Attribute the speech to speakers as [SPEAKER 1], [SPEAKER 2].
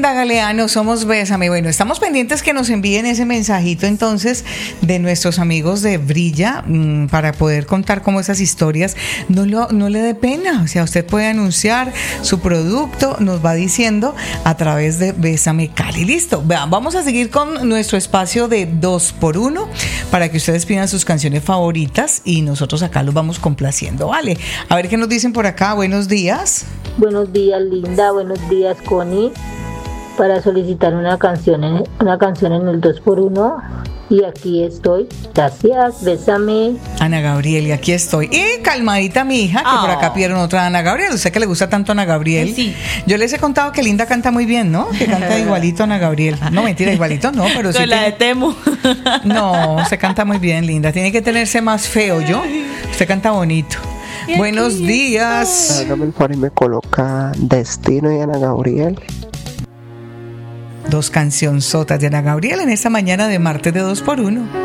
[SPEAKER 1] Linda Galeano, somos Bésame. Bueno, estamos pendientes que nos envíen ese mensajito entonces de nuestros amigos de Brilla para poder contar cómo esas historias no le dé pena. O sea, usted puede anunciar su producto, nos va diciendo a través de Bésame Cali. Listo, vamos a seguir con nuestro espacio de 2x1 para que ustedes pidan sus canciones favoritas y nosotros acá los vamos complaciendo. Vale, a ver qué nos dicen por acá. Buenos días.
[SPEAKER 2] Buenos días, Linda. Buenos días, Connie. Para solicitar una canción en el 2x1 y aquí estoy. Gracias, Bésame.
[SPEAKER 1] Ana Gabriel, y aquí estoy. Y calmadita mi hija, que por acá pidieron otra Ana Gabriel. Usted que le gusta tanto Ana Gabriel.
[SPEAKER 3] Sí.
[SPEAKER 1] Yo les he contado que Linda canta muy bien, ¿no? Que canta igualito a Ana Gabriel. No, mentira, igualito no, pero sí.
[SPEAKER 3] Con la de Temu.
[SPEAKER 1] No, se canta muy bien, Linda. Tiene que tenerse más feo, ¿yo? Usted canta bonito. Buenos días.
[SPEAKER 4] Hágame el favor y me coloca Destino y Ana Gabriel.
[SPEAKER 1] Dos cancionzotas de Ana Gabriel en esta mañana de martes de 2x1.